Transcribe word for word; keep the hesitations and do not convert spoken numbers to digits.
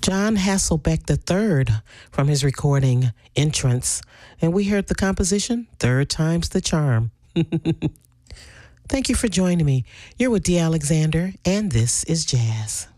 John Hasselbeck the third from his recording Entrance. And we heard the composition, Third Time's the Charm. Thank you for joining me. You're with Dee Alexander, and this is Jazz.